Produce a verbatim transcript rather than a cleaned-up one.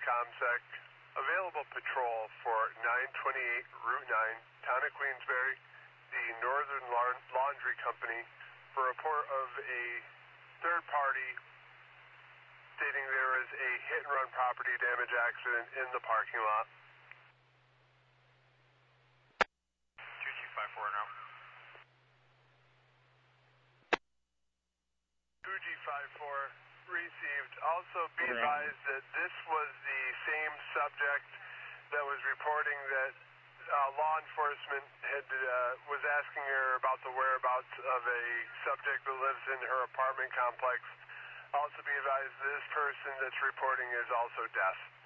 ComSec. Available patrol for nine twenty-eight Route nine, Town of Queensbury, the Northern Laundry Company, for a report of a third party stating there is a hit-and-run property damage accident in the parking lot. two G five four now. two G five four received. Also be advised that this was the same subject that was reporting that uh, law enforcement had uh, was asking her about the whereabouts of a subject that lives in her apartment complex. Also be advised this person that's reporting is also deaf.